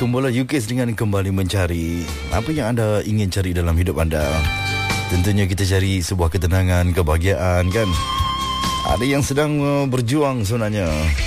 Kembali UKIS dengan kembali mencari apa yang anda ingin cari dalam hidup anda. Tentunya kita cari sebuah ketenangan, kebahagiaan kan. Ada yang sedang berjuang sebenarnya,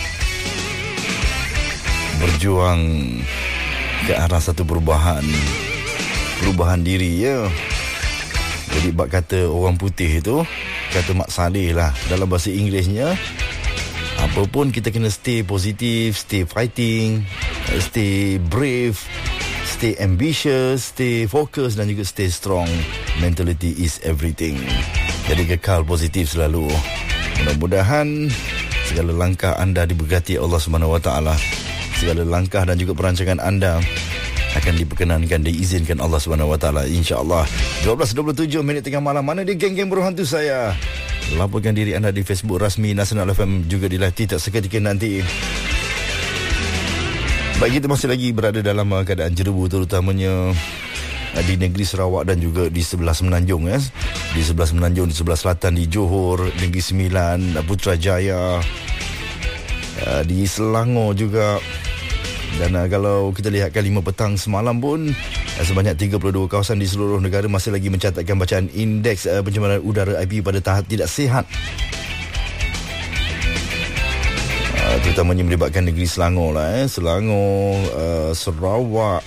berjuang ke arah satu perubahan diri ya. Jadi bab kata orang putih itu, kata Mak Saleh lah dalam bahasa Inggerisnya, apapun kita kena stay positif, stay fighting, stay brave, stay ambitious, stay focus dan juga stay strong. Mentality is everything. Jadi kekal positif selalu. Mudah-mudahan segala langkah anda diberkati Allah SWT. Segala langkah dan juga perancangan anda akan diperkenankan, diizinkan Allah SWT, insya-Allah. 12.27 minit tengah malam. Mana dia geng-geng berhantu saya? Laporkan diri anda di Facebook rasmi Nasional FM, juga di live tak seketika nanti. Baik, kita masih lagi berada dalam keadaan jerebu, terutamanya di negeri Sarawak dan juga di sebelah Semenanjung ya. Di sebelah Semenanjung, di sebelah selatan di Johor, Negeri Sembilan, Putrajaya, di Selangor juga. Dan kalau kita lihatkan 5 petang semalam pun sebanyak 32 kawasan di seluruh negara masih lagi mencatatkan bacaan indeks pencemaran udara IP pada tahap tidak sihat. Terutamanya melibatkan negeri Selangor lah Selangor, Sarawak,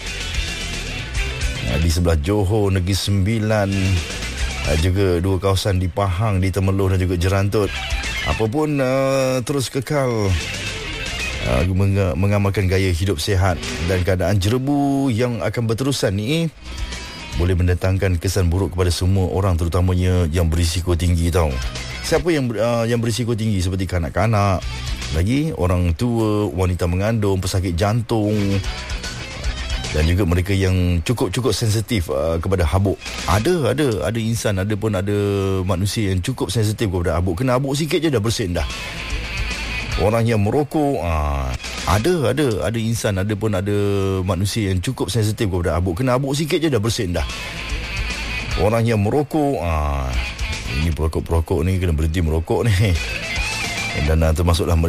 di sebelah Johor, Negeri Sembilan, juga 2 kawasan di Pahang, di Temerloh dan juga Jerantut. Apapun terus kekal mengamalkan gaya hidup sihat, dan keadaan jerebu yang akan berterusan ni boleh mendatangkan kesan buruk kepada semua orang, terutamanya yang berisiko tinggi tau. Siapa yang berisiko tinggi seperti kanak-kanak, lagi orang tua, wanita mengandung, pesakit jantung, dan juga mereka yang cukup sensitif kepada habuk. Ada insan, ada manusia yang cukup sensitif kepada habuk. Kena habuk sikit je dah bersin dah. Orang yang merokok, ada insan, ada manusia yang cukup sensitif kepada habuk. Kena habuk sikit je dah bersin dah. Orang yang merokok, ini perokok ni kena berhenti merokok ni. Dan termasuklah